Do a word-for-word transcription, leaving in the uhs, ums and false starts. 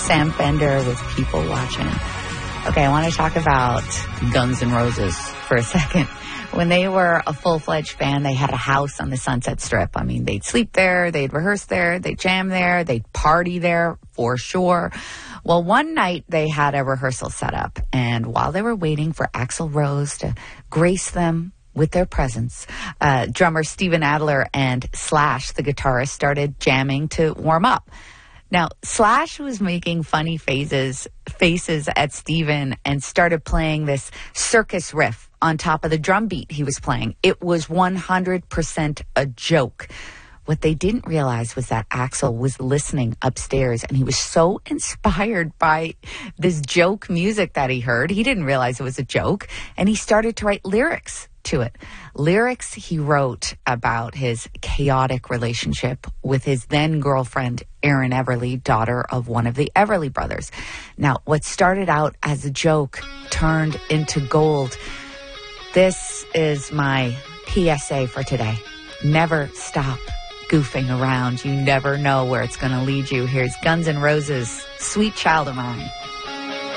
Sam Fender with People Watching. Okay, I want to talk about Guns N' Roses for a second. When they were a full-fledged band, they had a house on the Sunset Strip. I mean, they'd sleep there, they'd rehearse there, they'd jam there, they'd party there for sure. Well, one night they had a rehearsal set up, and while they were waiting for Axl Rose to grace them with their presence, uh, drummer Steven Adler and Slash, the guitarist, started jamming to warm up. Now, Slash was making funny faces, faces at Steven and started playing this circus riff on top of the drum beat he was playing. It was one hundred percent a joke. What they didn't realize was that Axl was listening upstairs, and he was so inspired by this joke music that he heard. He didn't realize it was a joke, and he started to write lyrics to it. Lyrics he wrote about his chaotic relationship with his then girlfriend, Erin Everly, daughter of one of the Everly brothers. Now, what started out as a joke turned into gold. This is my P S A for today. Never stop goofing around. You never know where it's going to lead you. Here's Guns N' Roses, Sweet Child of Mine.